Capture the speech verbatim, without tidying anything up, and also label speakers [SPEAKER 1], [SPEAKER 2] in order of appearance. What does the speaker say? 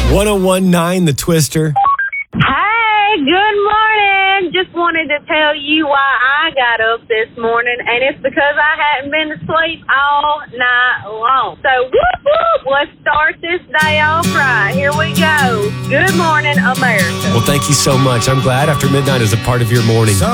[SPEAKER 1] one oh one point nine The Twister.
[SPEAKER 2] Hey, good morning. Just wanted to tell you why I got up this morning, and it's because I hadn't been to sleep all night long. So, whoop, whoop, let's start this day off right. Here we go. Good morning, America.
[SPEAKER 1] Well, thank you so much. I'm glad After Midnight is a part of your morning.